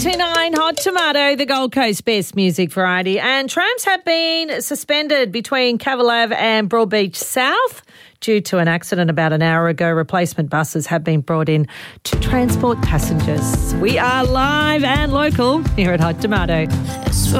1029 Hot Tomato, the Gold Coast best music variety. And trams have been suspended between Cavalav and Broadbeach South due to an accident about an hour ago. Replacement buses have been brought in to transport passengers. We are live and local here at Hot Tomato.